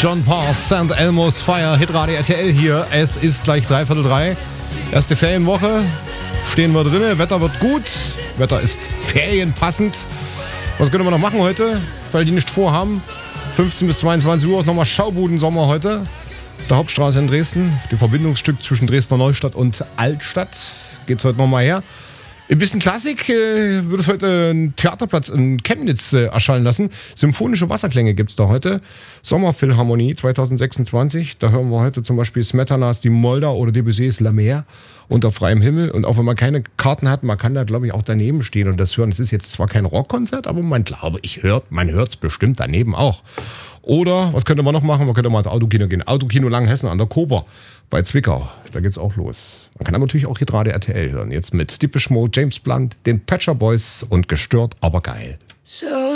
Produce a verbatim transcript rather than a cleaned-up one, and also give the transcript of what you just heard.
John Paul, Saint Elmo's Fire, Hitradio R T L hier. Es ist gleich dreiviertel drei. Erste Ferienwoche. Stehen wir drin. Wetter wird gut. Wetter ist ferienpassend. Was können wir noch machen heute? Weil die nicht vorhaben. fünfzehn bis zweiundzwanzig Uhr ist nochmal Schaubuden-Sommer heute. Der Hauptstraße in Dresden. Die Verbindungsstück zwischen Dresdner Neustadt und Altstadt. Geht's heute nochmal her. Ein bisschen Klassik äh, wird es heute einen Theaterplatz in Chemnitz äh, erschallen lassen. Symphonische Wasserklänge gibt's da heute. Sommerphilharmonie zwanzig sechsundzwanzig. Da hören wir heute zum Beispiel Smetanas Die Moldau oder Debussys La Mer unter freiem Himmel. Und auch wenn man keine Karten hat, man kann da, glaube ich, auch daneben stehen und das hören. Es ist jetzt zwar kein Rockkonzert, aber man glaube, ich hört, man hört es bestimmt daneben auch. Oder, was könnte man noch machen? Man könnte mal ins Autokino gehen. Autokino Langenhessen an der Kober bei Zwickau. Da geht's auch los. Man kann aber natürlich auch Hitradio R T L hören. Jetzt mit Depeche Mode, James Blunt, den Patcher Boys und Gestört, aber geil. So